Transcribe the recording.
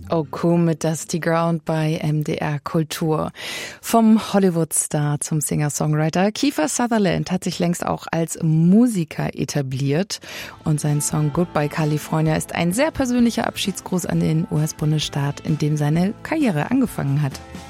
Oh, cool mit Dusty Ground bei MDR Kultur. Vom Hollywood-Star zum Singer-Songwriter Kiefer Sutherland hat sich längst auch als Musiker etabliert. Und sein Song Goodbye California ist ein sehr persönlicher Abschiedsgruß an den US-Bundesstaat, in dem seine Karriere angefangen hat.